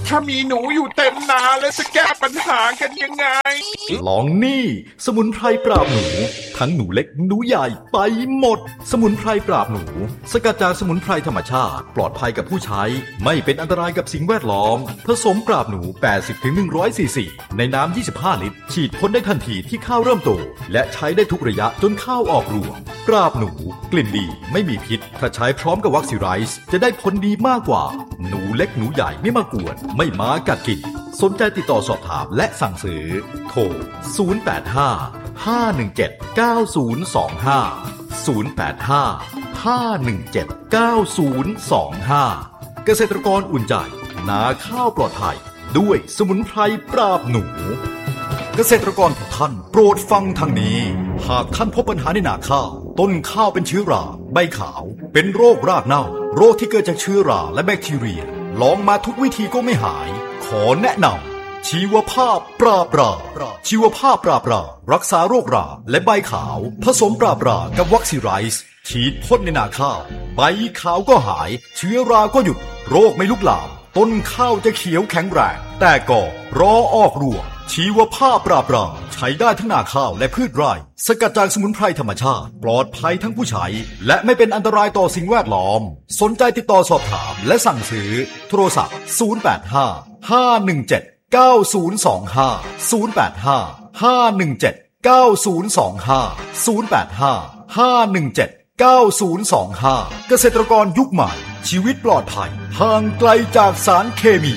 ถ้ามีหนูอยู่เต็มนาแล้วจะแก้ปัญหากันยังไงลองนี่สมุนไพรปราบหนูทั้งหนูเล็กหนูใหญ่ไปหมดสมุนไพรปราบหนูสกัดจากสมุนไพรธรรมชาติปลอดภัยกับผู้ใช้ไม่เป็นอันตรายกับสิ่งแวดล้อมผสมปราบหนู แปดสิบถึงหนึ่งร้อย ซีซีในน้ำยี่สิบห้าลิตรฉีดพ่นได้ทันทีที่ข้าวเริ่มโตและใช้ได้ทุกระยะจนข้าวออกรวงปราบหนูกลิ่นดีไม่มีพิษถ้าใช้พร้อมกับวัคซีไรส์จะได้ผลดีมากกว่าหนูเล็กหนูใหญ่ไม่มากวนไม่มากัดกินสนใจติดต่อสอบถามและสั่งซื้อโทรศูนย์ แปด ห้า ห้า หนึ่ง เจ็ด เก้า ศูนย์ สอง ห้า ศูนย์ แปด ห้า ห้า หนึ่ง เจ็ด เก้า ศูนย์ สอง ห้าเกษตรกรอุ่นใจนาข้าวปลอดภัยด้วยสมุนไพรปราบหนูเกษตรกรทุกท่านโปรดฟังทางนี้หากท่านพบปัญหาในนาข้าวต้นข้าวเป็นเชื้อราใบขาวเป็นโรครากเน่าโรคที่เกิดจากเชื้อราและแบคทีเรียลองมาทุกวิธีก็ไม่หายขอแนะนำชีวภาพปราบราชีวภาพปราบรารักษาโรคราและใบขาวผสมปราบรากับวัคซีไรส์ฉีดพ่นในนาข้าวใบขาวก็หายเชื้อราก็หยุดโรคไม่ลุกลามต้นข้าวจะเขียวแข็งแรงแต่ก็รอออกรวงชีวภาพปราบราใช้ได้ทั้งนาข้าวและพืชไร่สกัดจากสมุนไพรธรรมชาติปลอดภัยทั้งผู้ใช้และไม่เป็นอันตรายต่อสิ่งแวดล้อมสนใจติดต่อสอบถามและสั่งซื้อโทรศัพท์ศูนย์ แปด ห้า ห้า หนึ่ง เจ็ด เก้า ศูนย์ สอง ห้า ศูนย์ แปด ห้า ห้า หนึ่ง เจ็ด เก้า ศูนย์ สอง ห้า ศูนย์ แปด ห้า ห้า หนึ่ง เจ็ด เก้า ศูนย์ สอง ห้าเกษตรกรยุคใหม่ชีวิตปลอดภัยห่างไกลจากสารเคมี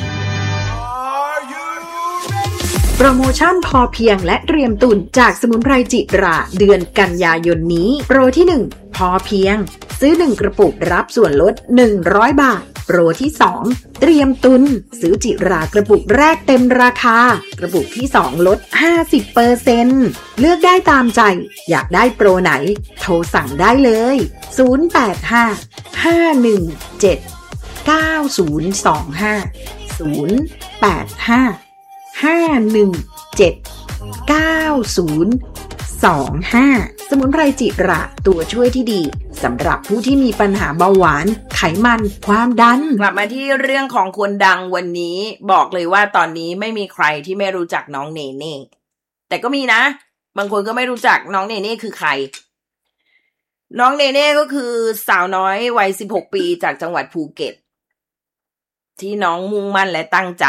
โปรโมชั่นพอเพียงและเตรียมตุนจากสมุนไพรจิราเดือนกันยายนนี้โปรที่หนึ่งพอเพียงซื้อหนึ่งกระปุกรับส่วนลดหนึ่งร้อยบาทโปรที่สองเตรียมตุนซื้อจิรากระปุกแรกเต็มราคากระปุกที่สองลด ห้าสิบเปอร์เซ็นต์ เลือกได้ตามใจอยากได้โปรไหนโทรสั่งได้เลยศูนย์ แปด ห้า ห้า หนึ่ง เจ็ด เก้า ศูนย์ สอง ห้า ศูนย์ แปด ห้า ห้า หนึ่ง เจ็ด เก้า ศูนย์ สอง ห้าสมุนไพรจิระตัวช่วยที่ดีสำหรับผู้ที่มีปัญหาเบาหวานไขมันความดันกลับมาที่เรื่องของคนดังวันนี้บอกเลยว่าตอนนี้ไม่มีใครที่ไม่รู้จักน้องเนเน่แต่ก็มีนะบางคนก็ไม่รู้จักน้องเนเน่คือใครน้องเนเน่ก็คือสาวน้อยวัยสิบหกปีจากจังหวัดภูเก็ตที่น้องมุ่งมั่นและตั้งใจ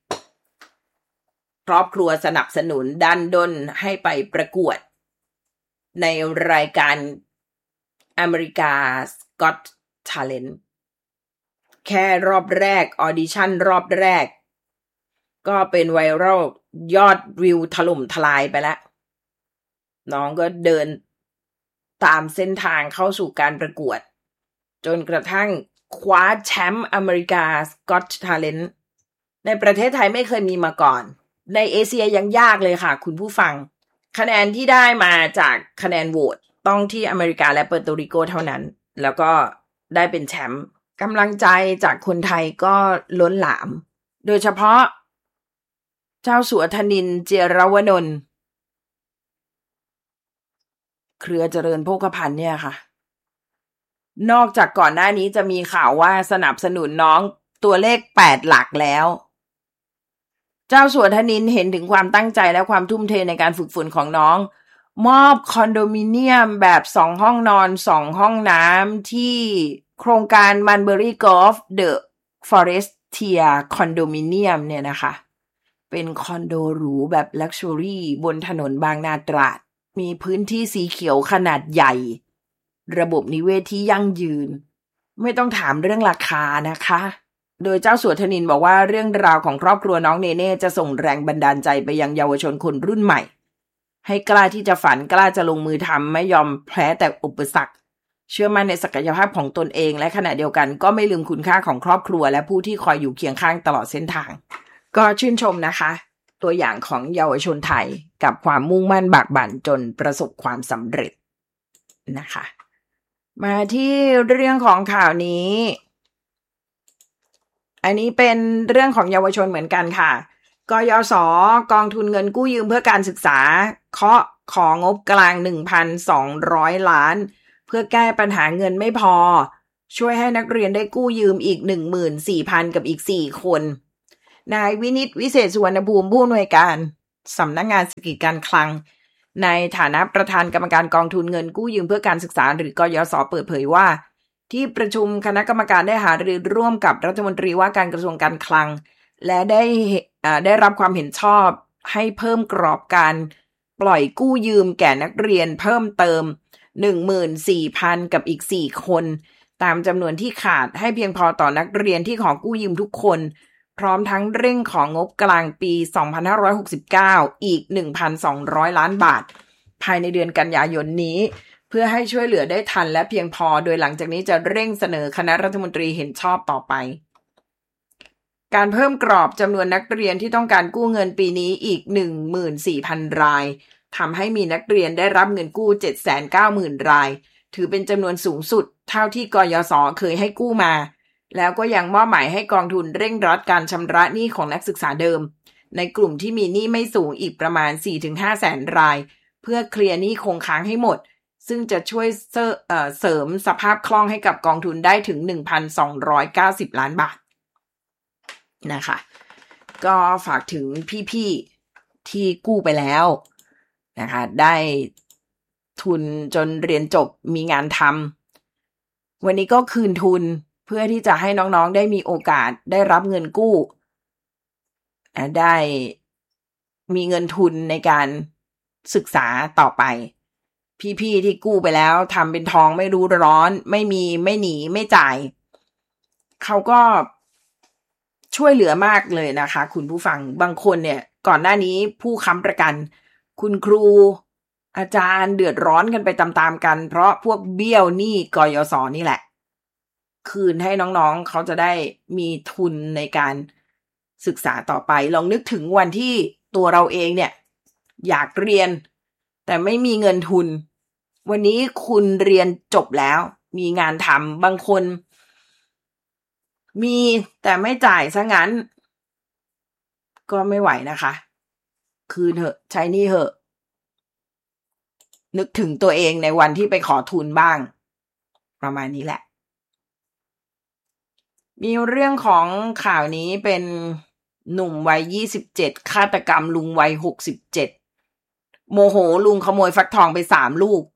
ครอบครัวสนับสนุนดันดลให้ไปประกวดในรายการอเมริกา Got Talent แค่รอบแรกออดิชั่นรอบแรกก็เป็นไวรัลยอดวิวถล่มทลายไปแล้วน้องก็เดินตามเส้นทางเข้าสู่การประกวดจนกระทั่งคว้าแชมป์อเมริกา Got Talent ในประเทศไทยไม่เคยมีมาก่อนในเอเชียยังยากเลยค่ะคุณผู้ฟังคะแนนที่ได้มาจากคะแนนโหวตต้องที่อเมริกาและเปอร์โตริโกเท่านั้นแล้วก็ได้เป็นแชมป์กำลังใจจากคนไทยก็ล้นหลามโดยเฉพาะเจ้าสัวธนินทร์เจรวนนท์เครือเจริญโภคภัณฑ์เนี่ยค่ะนอกจากก่อนหน้านี้จะมีข่าวว่าสนับสนุนน้องตัวเลขแปดหลักแล้วเจ้าสัวธนินทร์เห็นถึงความตั้งใจและความทุ่มเทในการฝึกฝนของน้องมอบคอนโดมิเนียมแบบสองห้องนอนสองห้องน้ำที่โครงการ Mulberry Golf The Forestier คอนโดมิเนียมเนี่ยนะคะเป็นคอนโดหรูแบบลักชัวรี่บนถนนบางนาตราดมีพื้นที่สีเขียวขนาดใหญ่ระบบนิเวศที่ยั่งยืนไม่ต้องถามเรื่องราคานะคะโดยเจ้าสัวธนินทร์บอกว่าเรื่องราวของครอบครัวน้องเนเน่จะส่งแรงบันดาลใจไปยังเยาวชนคนรุ่นใหม่ให้กล้าที่จะฝันกล้าจะลงมือทำไม่ยอมแพ้แต่อุปสรรคเชื่อมั่นในศักยภาพของตนเองและขณะเดียวกันก็ไม่ลืมคุณค่าของครอบครัวและผู้ที่คอยอยู่เคียงข้างตลอดเส้นทางก็ชื่นชมนะคะตัวอย่างของเยาวชนไทยกับความมุ่งมั่นบากบั่นจนประสบความสำเร็จนะคะมาที่เรื่องของข่าวนี้อันนี้เป็นเรื่องของเยาวชนเหมือนกันค่ะกยศ.กองทุนเงินกู้ยืมเพื่อการศึกษาเคาะของบกลาง หนึ่งพันสองร้อย ล้านเพื่อแก้ปัญหาเงินไม่พอช่วยให้นักเรียนได้กู้ยืมอีก หนึ่งหมื่นสี่พัน กับอีกสี่คนนายวินิตวิเศษสุวรรณภูมิผู้อำนวยการสำนักงานเศรษฐกิจการคลังในฐานะประธานกรรมการกองทุนเงินกู้ยืมเพื่อการศึกษาหรือกยศ.เปิดเผยว่าที่ประชุมคณะกรรมการได้หารือร่วมกับรัฐมนตรีว่าการกระทรวงการคลังและได้ได้รับความเห็นชอบให้เพิ่มกรอบการปล่อยกู้ยืมแก่นักเรียนเพิ่มเติม หนึ่งหมื่นสี่พัน กับอีกสี่คนตามจำนวนที่ขาดให้เพียงพอต่อนักเรียนที่ขอกู้ยืมทุกคนพร้อมทั้งเร่งของงบกลางปีสองพันห้าร้อยหกสิบเก้าอีก หนึ่งพันสองร้อย ล้านบาทภายในเดือนกันยายนนี้เพื่อให้ช่วยเหลือได้ทันและเพียงพอโดยหลังจากนี้จะเร่งเสนอคณะรัฐมนตรีเห็นชอบต่อไปการเพิ่มกรอบจำนวนนักเรียนที่ต้องการกู้เงินปีนี้อีก หนึ่งหมื่นสี่พัน รายทำให้มีนักเรียนได้รับเงินกู้ เจ็ดแสนเก้าหมื่น รายถือเป็นจำนวนสูงสุดเท่าที่กยศ.เคยให้กู้มาแล้วก็ยังมอบหมายให้กองทุนเร่งรัดการชำระหนี้ของนักศึกษาเดิมในกลุ่มที่มีหนี้ไม่สูงอีกประมาณ สี่ถึงห้า แสนรายเพื่อเคลียร์หนี้คงค้างให้หมดซึ่งจะช่วยเสริมสภาพคล่องให้กับกองทุนได้ถึง หนึ่งพันสองร้อยเก้าสิบ ล้านบาทนะคะก็ฝากถึงพี่ๆที่กู้ไปแล้วนะคะได้ทุนจนเรียนจบมีงานทำวันนี้ก็คืนทุนเพื่อที่จะให้น้องๆได้มีโอกาสได้รับเงินกู้ได้มีเงินทุนในการศึกษาต่อไปพี่ๆที่กู้ไปแล้วทำเป็นทองไม่รู้ร้อนไม่มีไม่หนีไม่จ่ายเขาก็ช่วยเหลือมากเลยนะคะคุณผู้ฟังบางคนเนี่ยก่อนหน้านี้ผู้ค้ำประกันคุณครูอาจารย์เดือดร้อนกันไปตามๆกันเพราะพวกเบี้ยวหนี้กยศ.นี่แหละคืนให้น้องๆเขาจะได้มีทุนในการศึกษาต่อไปลองนึกถึงวันที่ตัวเราเองเนี่ยอยากเรียนแต่ไม่มีเงินทุนวันนี้คุณเรียนจบแล้วมีงานทำบางคนมีแต่ไม่จ่ายซะงั้นก็ไม่ไหวนะคะคืนเถอะใช้หนี้เถอะนึกถึงตัวเองในวันที่ไปขอทุนบ้างประมาณนี้แหละมีเรื่องของข่าวนี้เป็นหนุ่มวัยยี่สิบเจ็ดฆาตกรรมลุงวัยหกสิบเจ็ดโมโหลุงขโมยฟักทองไปสามลูก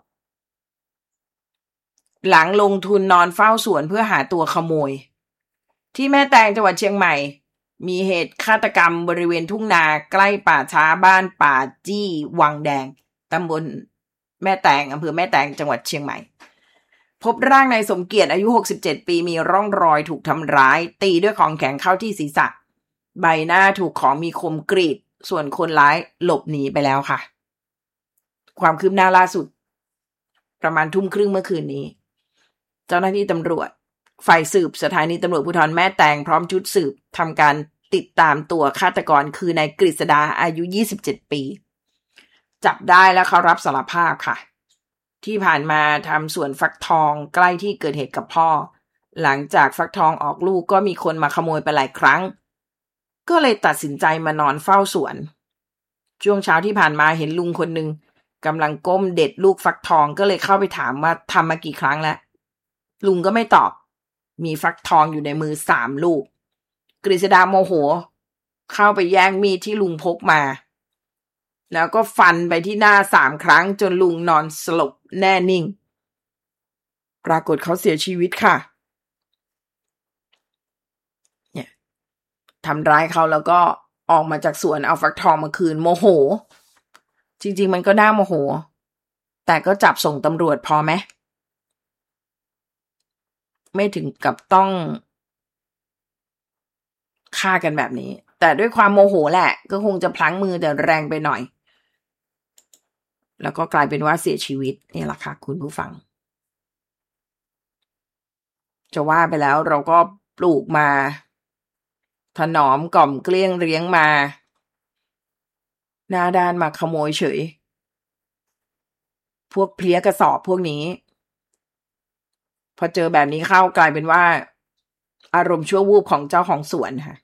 หลังลงทุนนอนเฝ้าสวนเพื่อหาตัวขโมยที่แม่แตงจังหวัดเชียงใหม่มีเหตุฆาตกรรมบริเวณทุ่งนาใกล้ป่าช้าบ้านป่าจี้วังแดงตำบลแม่แตงอำเภอแม่แตงจังหวัดเชียงใหม่พบร่างนายสมเกียรติอายุหกสิบเจ็ดปีมีร่องรอยถูกทำร้ายตีด้วยของแข็งเข้าที่ศีรษะใบหน้าถูกของมีคมกรีดส่วนคนร้ายหลบหนีไปแล้วค่ะความคืบหน้าล่าสุดประมาณทุ่มครึ่งเมื่อคืนนี้เจ้าหน้าที่ตำรวจฝ่ายสืบสถานีตำรวจภูธรแม่แตงพร้อมชุดสืบทำการติดตามตัวฆาตกรคือนายกฤษดาอายุยี่สิบเจ็ดปีจับได้แล้วเขารับสารภาพค่ะที่ผ่านมาทำสวนฟักทองใกล้ที่เกิดเหตุกับพ่อหลังจากฟักทองออกลูกก็มีคนมาขโมยไปหลายครั้งก็เลยตัดสินใจมานอนเฝ้าสวนช่วงเช้าที่ผ่านมาเห็นลุงคนหนึ่งกำลังก้มเด็ดลูกฟักทองก็เลยเข้าไปถามว่าทำมากี่ครั้งแล้วลุงก็ไม่ตอบมีฟักทองอยู่ในมือสามลูกกฤษดาโมโหเข้าไปแย่งมีดที่ลุงพกมาแล้วก็ฟันไปที่หน้าสามครั้งจนลุงนอนสลบแน่นิ่งปรากฏเขาเสียชีวิตค่ะเนี่ยทำร้ายเขาแล้วก็ออกมาจากสวนเอาฟักทองมาคืนโมโหจริงๆมันก็น่าโมโหแต่ก็จับส่งตำรวจพอไหมไม่ถึงกับต้องฆ่ากันแบบนี้แต่ด้วยความโมโหแหละก็คงจะพลั้งมือแต่แรงไปหน่อยแล้วก็กลายเป็นว่าเสียชีวิตนี่แหละค่ะคุณผู้ฟังจะว่าไปแล้วเราก็ปลูกมาถนอมกล่อมเกลี้ยงเลี้ยงมาหน้าด้านมาขโมยเฉยพวกเพลี้ยกระสอบพวกนี้พอเจอแบบนี้เข้ากลายเป็นว่าอารมณ์ชั่ววูบของเจ้าของสวนค่ะ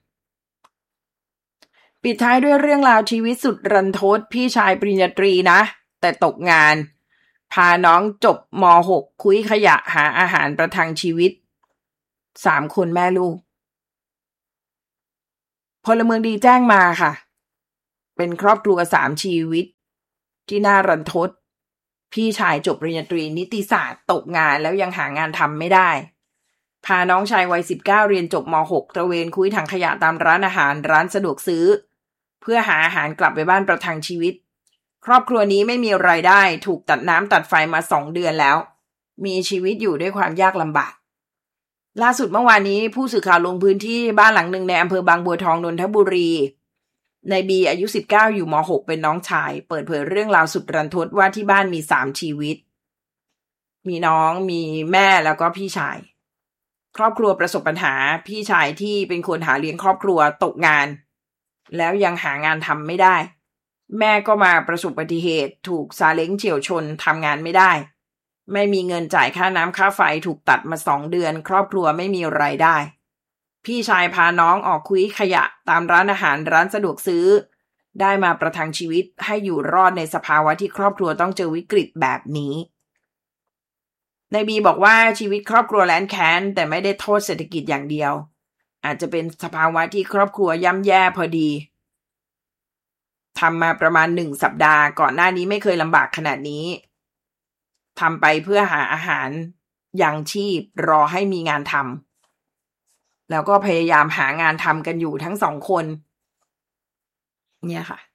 ปิดท้ายด้วยเรื่องราวชีวิตสุดรันทดพี่ชายปริญญาตรีนะแต่ตกงานพาน้องจบม หก คุยขยะหาอาหารประทังชีวิตสามคนแม่ลูกพลเมืองดีแจ้งมาค่ะเป็นครอบครัวสามชีวิตที่น่ารันทดพี่ชายจบปริญญาตรีนิติศาสตร์ตกงานแล้วยังหางานทำไม่ได้พาน้องชายวัยสิบเก้าเรียนจบม หก ตระเวนคุยถังขยะตามร้านอาหารร้านสะดวกซื้อเพื่อหาอาหารกลับไปบ้านประทังชีวิตครอบครัวนี้ไม่มีรายได้ถูกตัดน้ำตัดไฟมาสองเดือนแล้วมีชีวิตอยู่ด้วยความยากลำบากล่าสุดเมื่อวานนี้ผู้สื่อข่าวลงพื้นที่บ้านหลังหนึ่งในอำเภอบางบัวทองนนทบุรีในบีอายุสิบเก้าอยู่ม หก เป็นน้องชายเปิดเผยเรื่องราวสุดรันทดว่าที่บ้านมีสามชีวิตมีน้องมีแม่แล้วก็พี่ชายครอบครัวประสบปัญหาพี่ชายที่เป็นคนหาเลี้ยงครอบครัวตกงานแล้วยังหางานทำไม่ได้แม่ก็มาประสบอุบัติเหตุถูกซาเล้งเฉี่ยวชนทำงานไม่ได้ไม่มีเงินจ่ายค่าน้ำค่าไฟถูกตัดมาสองเดือนครอบครัวไม่มีรายได้พี่ชายพาน้องออกคุยขยะตามร้านอาหารร้านสะดวกซื้อได้มาประทังชีวิตให้อยู่รอดในสภาวะที่ครอบครัวต้องเจอวิกฤตแบบนี้นายบีบอกว่าชีวิตครอบครัวแล้นแค้นแต่ไม่ได้โทษเศรษฐกิจอย่างเดียวอาจจะเป็นสภาวะที่ครอบครัวย่ำแย่พอดีทำมาประมาณหนึ่งสัปดาห์ก่อนหน้านี้ไม่เคยลำบากขนาดนี้ทำไปเพื่อหาอาหารยังชีพรอให้มีงานทำแล้วก็พยายามหางานทำกันอยู่ทั้งสองคนเนี่ยค่ะ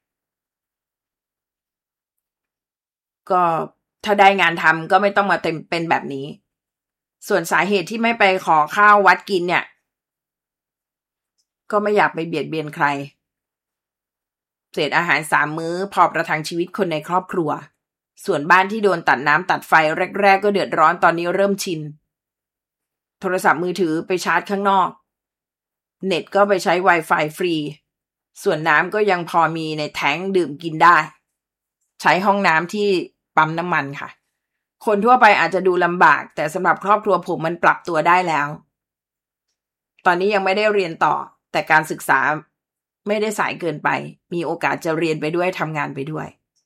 ก็ถ้าได้งานทำก็ไม่ต้องมาเต็มเป็นแบบนี้ส่วนสาเหตุที่ไม่ไปขอข้าววัดกินเนี่ยก็ไม่อยากไปเบียดเบียนใครเศษอาหารสามมื้อพอประทังชีวิตคนในครอบครัวส่วนบ้านที่โดนตัดน้ำตัดไฟแรกๆก็เดือดร้อนตอนนี้เริ่มชินโทรศัพท์มือถือไปชาร์จข้างนอกเน็ตก็ไปใช้ Wi-Fi ฟรีส่วนน้ำก็ยังพอมีในแท้งดื่มกินได้ใช้ห้องน้ำที่ปั๊มน้ำมันค่ะคนทั่วไปอาจจะดูลำบากแต่สำหรับครอบครัวผมมันปรับตัวได้แล้วตอนนี้ยังไม่ได้เรียนต่อแต่การศึกษาไม่ได้สายเกินไปมีโอกาสจะเรียนไปด้วยทำงานไปด้วย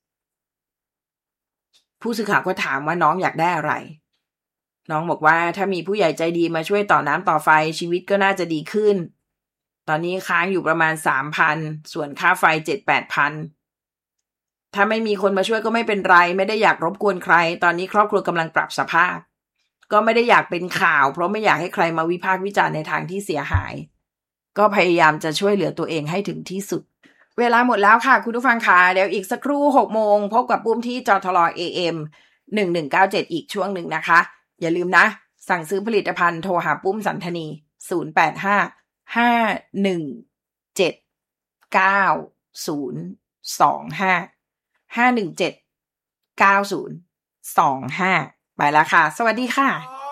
ผู้สื่อข่าวก็ถามว่าน้องอยากได้อะไรน้องบอกว่าถ้ามีผู้ใหญ่ใจดีมาช่วยต่อน้ำต่อไฟชีวิตก็น่าจะดีขึ้นตอนนี้ค้างอยู่ประมาณ สามพัน ส่วนค่าไฟ เจ็ดแปดพัน ถ้าไม่มีคนมาช่วยก็ไม่เป็นไรไม่ได้อยากรบกวนใครตอนนี้ครอบครัวกำลังปรับสภาพก็ไม่ได้อยากเป็นข่าวเพราะไม่อยากให้ใครมาวิพากษ์วิจารณ์ในทางที่เสียหายก็พยายามจะช่วยเหลือตัวเองให้ถึงที่สุดเวลาหมดแล้วค่ะคุณผู้ฟังค่ะเดี๋ยวอีกสักครู่ หกโมงพบกับปุ้มที่จทล เอ เอ็ม หนึ่งหนึ่งเก้าเจ็ดอีกช่วงหนึ่งนะคะอย่าลืมนะสั่งซื้อผลิตภัณฑ์โทรหาปุ้มสันธนีศูนย์ แปด ห้า ห้า หนึ่ง เจ็ด เก้า ศูนย์ สอง ห้า ห้า หนึ่ง เจ็ด เก้า ศูนย์ สอง ห้าไปแล้วค่ะสวัสดีค่ะ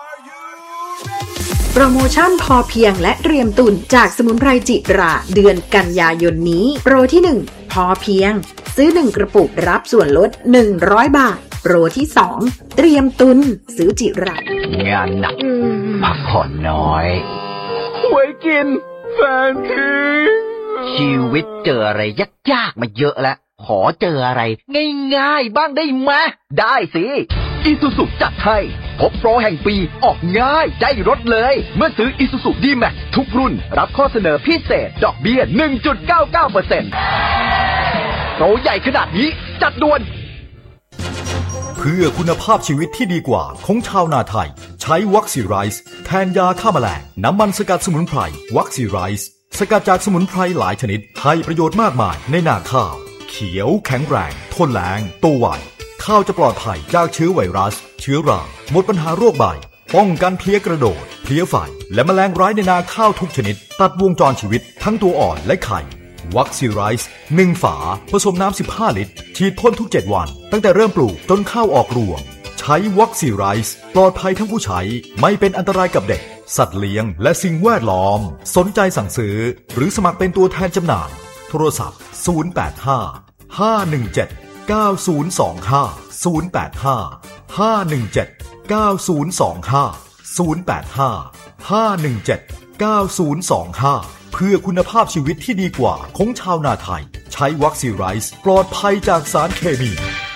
โปรโมชั่นพอเพียงและเตรียมตุนจากสมุนไพรจิราเดือนกันยายนนี้โปรที่หนึ่งพอเพียงซื้อหนึ่งกระปุกรับส่วนลดหนึ่งร้อยบาทโปรที่สองเตรียมตุนซื้อจิรางานหนักพักผ่อนน้อยหวยกินแฟนทิ้งชีวิตเจออะไรยากๆมาเยอะแล้วขอเจออะไรง่ายๆบ้างได้ไหมได้สิIsuzu จัดให้พบโปรแห่งปีออกง่ายได้รถเลยเมื่อซื้อ Isuzu D-Max ทุกรุ่นรับข้อเสนอพิเศษดอกเบี้ย หนึ่งจุดเก้าเก้าเปอร์เซ็นต์ โปรใหญ่ขนาดนี้จัดด่วนเพื่อคุณภาพชีวิตที่ดีกว่าของชาวนาไทยใช้วัคซีไรซ์แทนยาฆ่าแมลงน้ำมันสกัดสมุนไพรวัคซีไรซ์สกัดจากสมุนไพรหลายชนิดให้ประโยชน์มากมายในนาข้าวเขียวแข็งแรงทนแล้งโตไวข้าวจะปลอดภัยจากเชื้อไวรัสเชื้อราหมดปัญหาโรคใบป้องกันเพลี้ยกระโดดเพลี้ยไฟและแมลงร้ายในนาข้าวทุกชนิดตัดวงจรชีวิตทั้งตัวอ่อนและไข่วัคซีไรซ์หนึ่งฝาผสมน้ำสิบห้าลิตรฉีดพ่นทุกเจ็ดวันตั้งแต่เริ่มปลูกจนข้าวออกรวงใช้วัคซีไรซ์ปลอดภัยทั้งผู้ใช้ไม่เป็นอันตรายกับเด็กสัตว์เลี้ยงและสิ่งแวดล้อมสนใจสั่งซื้อหรือสมัครเป็นตัวแทนจำหน่ายโทรศัพท์ศูนย์ แปด ห้า ห้า หนึ่ง เจ็ด เก้า ศูนย์ สอง ห้า ศูนย์ แปด ห้า ห้า หนึ่ง เจ็ด เก้า ศูนย์ สอง ห้า ศูนย์ แปด ห้า ห้า หนึ่ง เจ็ด เก้า ศูนย์ สอง ห้าเพื่อคุณภาพชีวิตที่ดีกว่าของชาวนาไทยใช้วัคซีไรซ์ปลอดภัยจากสารเคมี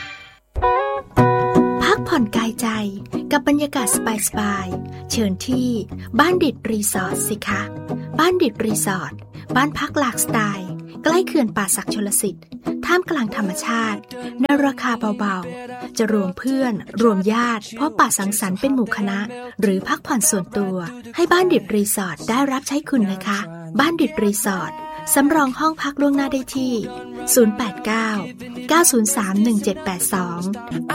พักผ่อนกายใจกับบรรยากาศสบายๆเชิญที่บ้านดิดรีสอร์ทสิคะบ้านดิดรีสอร์ทบ้านพักหลากสไตล์ใกล้เขื่อนป่าสักชลสิทธิ์ท่ามกลางธรรมชาติในราคาเบาๆจะรวมเพื่อนรวมญาติพบปะสังสรรค์เป็นหมู่คณะหรือพักผ่อนส่วนตัวให้บ้านดิดรีสอร์ทได้รับใช้คุณนะคะบ้านดิดรีสอร์ทสำรองห้องพักล่วงหน้าได้ที่ศูนย์ แปด เก้า เก้า ศูนย์ สาม หนึ่ง เจ็ด แปด สอง